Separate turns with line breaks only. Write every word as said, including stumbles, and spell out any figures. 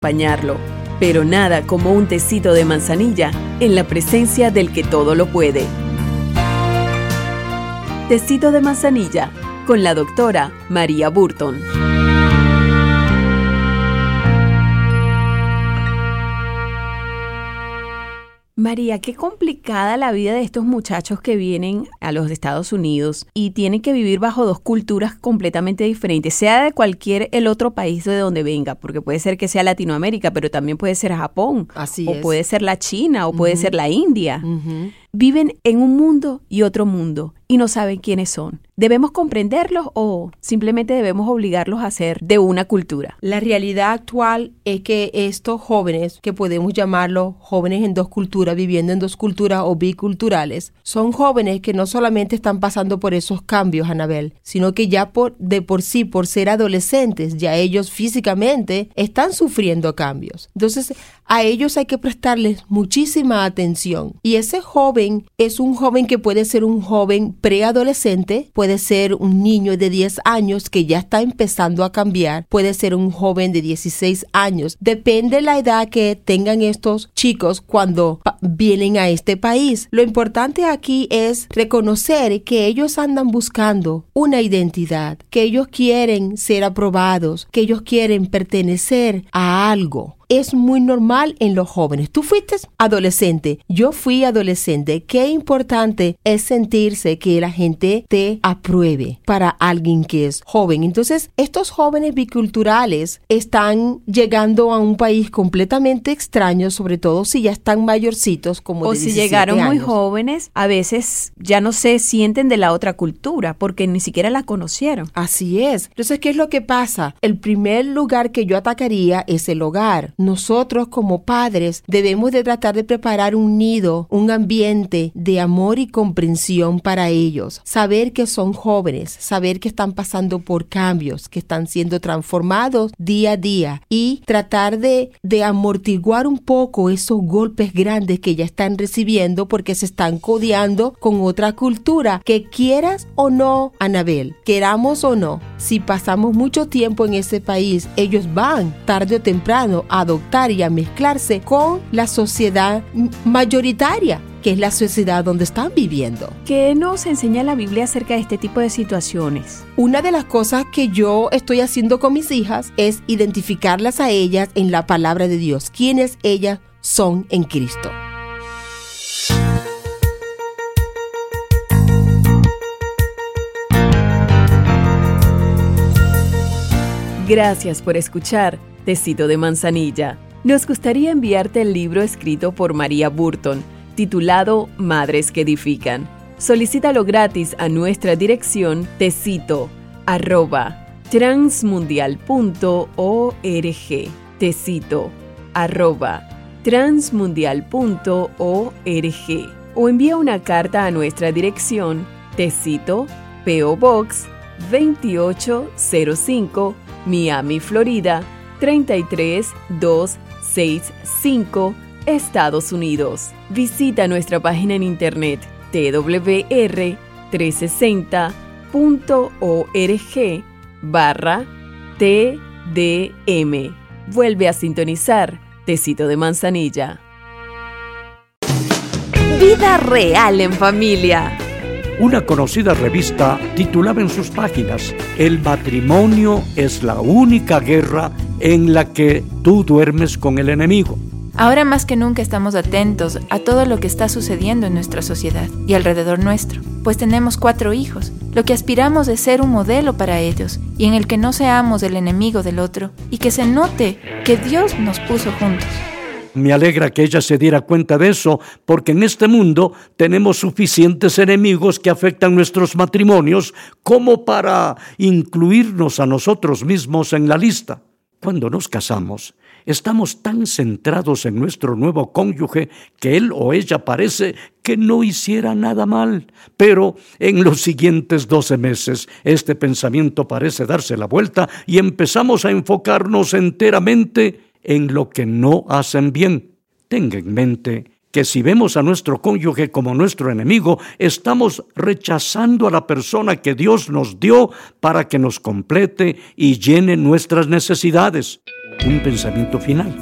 acompañarlo. Pero nada como un tecito de manzanilla en la presencia del que todo lo puede. Tecito de manzanilla con la doctora María Burton. María, qué complicada la vida de estos muchachos que vienen a los Estados Unidos y tienen que vivir bajo dos culturas completamente diferentes, sea de cualquier el otro país de donde venga, porque puede ser que sea Latinoamérica, pero también puede ser Japón,
Así
o
es.
puede ser la China, o
Uh-huh.
puede ser la India.
Uh-huh.
Viven en un mundo y otro mundo y no saben quiénes son. ¿Debemos comprenderlos o simplemente debemos obligarlos a ser de una cultura?
La realidad actual es que estos jóvenes, que podemos llamarlos jóvenes en dos culturas, viviendo en dos culturas o biculturales, son jóvenes que no solamente están pasando por esos cambios, Anabel, sino que ya por, de por sí, por ser adolescentes, ya ellos físicamente están sufriendo cambios. Entonces, a ellos hay que prestarles muchísima atención. Y ese joven es un joven que puede ser un joven preadolescente, puede ser un niño de diez años que ya está empezando a cambiar, puede ser un joven de dieciséis años. Depende de la edad que tengan estos chicos cuando pa- vienen a este país. Lo importante aquí es reconocer que ellos andan buscando una identidad, que ellos quieren ser aprobados, que ellos quieren pertenecer a algo. Es muy normal en los jóvenes. Tú fuiste adolescente, yo fui adolescente. Qué importante es sentirse que la gente te apruebe para alguien que es joven. Entonces, estos jóvenes biculturales están llegando a un país completamente extraño, sobre todo si ya están mayorcitos, como
O
de
si
diecisiete
llegaron muy
años.
jóvenes, a veces ya no se sienten de la otra cultura porque ni siquiera la conocieron.
Así es. Entonces, ¿qué es lo que pasa? El primer lugar que yo atacaría es el hogar. Nosotros como padres debemos de tratar de preparar un nido, un ambiente de amor y comprensión para ellos. Saber que son jóvenes, saber que están pasando por cambios, que están siendo transformados día a día y tratar de, de amortiguar un poco esos golpes grandes que ya están recibiendo porque se están codeando con otra cultura. Que quieras o no, Anabel, queramos o no, si pasamos mucho tiempo en ese país, ellos van tarde o temprano a adoptar y a mezclarse con la sociedad mayoritaria, que es la sociedad donde están viviendo.
¿Qué nos enseña la Biblia acerca de este tipo de situaciones?
Una de las cosas que yo estoy haciendo con mis hijas es identificarlas a ellas en la palabra de Dios, quiénes ellas son en Cristo.
Gracias por escuchar Tecito de Manzanilla. Nos gustaría enviarte el libro escrito por María Burton, titulado Madres que Edifican. Solicítalo gratis a nuestra dirección tecito arroba transmundial punto org. Tecito arroba transmundial punto org. O envía una carta a nuestra dirección Tecito, P O Box veintiocho cero cinco, Miami, Florida treinta y tres mil doscientos sesenta y cinco, Estados Unidos. Visita nuestra página en internet t w r trescientos sesenta punto org barra T D M. Vuelve a sintonizar Tecito de Manzanilla. Vida real en familia.
Una conocida revista titulaba en sus páginas: el matrimonio es la única guerra en la que tú duermes con el enemigo.
Ahora más que nunca estamos atentos a todo lo que está sucediendo en nuestra sociedad y alrededor nuestro, pues tenemos cuatro hijos. Lo que aspiramos es ser un modelo para ellos y en el que no seamos el enemigo del otro y que se note que Dios nos puso juntos.
Me alegra que ella se diera cuenta de eso, porque en este mundo tenemos suficientes enemigos que afectan nuestros matrimonios como para incluirnos a nosotros mismos en la lista. Cuando nos casamos, estamos tan centrados en nuestro nuevo cónyuge que él o ella parece que no hiciera nada mal. Pero en los siguientes doce meses, este pensamiento parece darse la vuelta y empezamos a enfocarnos enteramente en lo que no hacen bien. Tenga en mente que si vemos a nuestro cónyuge como nuestro enemigo, estamos rechazando a la persona que Dios nos dio para que nos complete y llene nuestras necesidades. un pensamiento final.